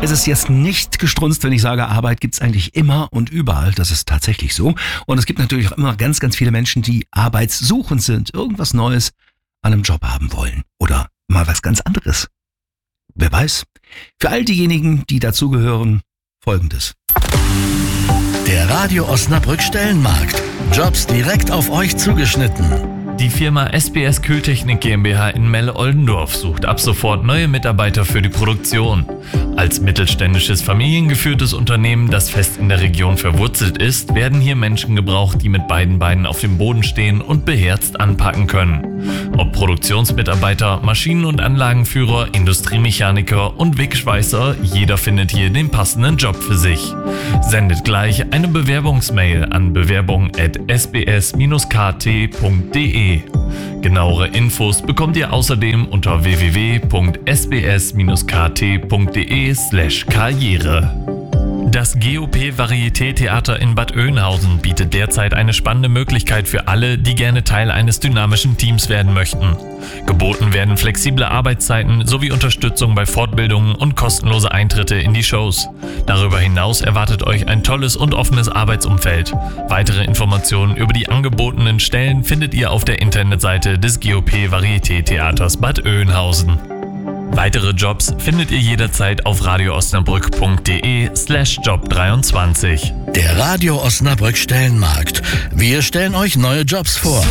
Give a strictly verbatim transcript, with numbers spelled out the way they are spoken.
Es ist jetzt nicht gestrunzt, wenn ich sage, Arbeit gibt's eigentlich immer und überall. Das ist tatsächlich so. Und es gibt natürlich auch immer ganz, ganz viele Menschen, die arbeitssuchend sind, irgendwas Neues an einem Job haben wollen oder mal was ganz anderes. Wer weiß. Für all diejenigen, die dazugehören, Folgendes. Der Radio Osnabrück Stellenmarkt. Jobs direkt auf euch zugeschnitten. Die Firma S B S Kühltechnik GmbH in Melle-Oldendorf sucht ab sofort neue Mitarbeiter für die Produktion. Als mittelständisches familiengeführtes Unternehmen, das fest in der Region verwurzelt ist, werden hier Menschen gebraucht, die mit beiden Beinen auf dem Boden stehen und beherzt anpacken können. Ob Produktionsmitarbeiter, Maschinen- und Anlagenführer, Industriemechaniker und Wegschweißer, jeder findet hier den passenden Job für sich. Sendet gleich eine Bewerbungsmail an bewerbung at s b s dash k t punkt d e. Genauere Infos bekommt ihr außerdem unter w w w punkt s b s dash k t punkt d e slash karriere. Das G O P Varieté Theater in Bad Oeynhausen bietet derzeit eine spannende Möglichkeit für alle, die gerne Teil eines dynamischen Teams werden möchten. Geboten werden flexible Arbeitszeiten sowie Unterstützung bei Fortbildungen und kostenlose Eintritte in die Shows. Darüber hinaus erwartet euch ein tolles und offenes Arbeitsumfeld. Weitere Informationen über die angebotenen Stellen findet ihr auf der Internetseite des G O P Varieté Theaters Bad Oeynhausen. Weitere Jobs findet ihr jederzeit auf radioosnabrück punkt d e slash job dreiundzwanzig. Der Radio Osnabrück Stellenmarkt. Wir stellen euch neue Jobs vor.